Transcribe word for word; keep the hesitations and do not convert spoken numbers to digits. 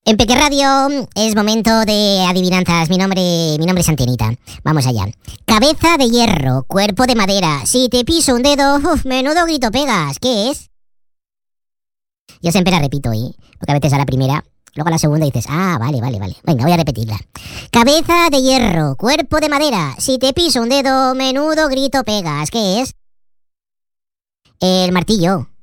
En Peque Radio es momento de adivinanzas. Mi nombre, mi nombre es Antenita. Vamos allá. Cabeza de hierro, cuerpo de madera. Si te piso un dedo, uf, menudo grito pegas. ¿Qué es? Yo siempre la repito, ¿eh? Porque a veces a la primera, luego a la segunda dices, ah, vale, vale, vale. Venga, voy a repetirla. Cabeza de hierro, cuerpo de madera. Si te piso un dedo, menudo grito pegas. ¿Qué es? El martillo.